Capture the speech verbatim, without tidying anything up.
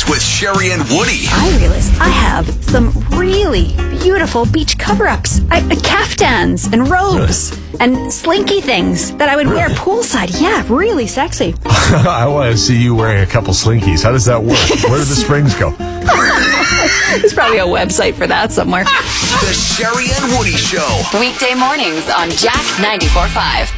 with Sherry and Woody. I realize I have some really beautiful beach cover-ups. I, uh, caftans and robes and slinky things that I would wear poolside. Yeah, really sexy. I want to see you wearing a couple slinkies. How does that work? Where do the springs go? There's probably a website for that somewhere. The Sherry and Woody Show. Weekday mornings on Jack ninety-four point five.